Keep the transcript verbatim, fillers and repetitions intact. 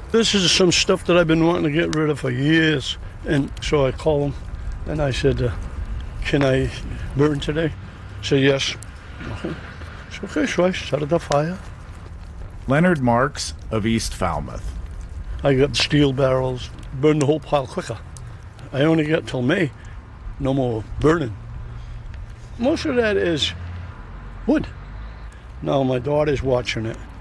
This is some stuff that I've been wanting to get rid of for years. And so I called him and I said, uh, can I burn today? He said, yes. Okay. So, okay, so I started the fire. Leonard Marks of East Falmouth. I got steel barrels, burned the whole pile quicker. I only got till May, no more burning. Most of that is wood. Now my daughter's watching it.